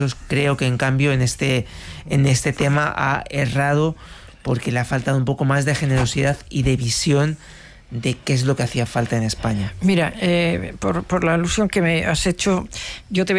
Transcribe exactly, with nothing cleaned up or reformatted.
Creo que en cambio en este, en este tema ha errado porque le ha faltado un poco más de generosidad y de visión de qué es lo que hacía falta en España. Mira, eh, por, por la alusión que me has hecho, yo te voy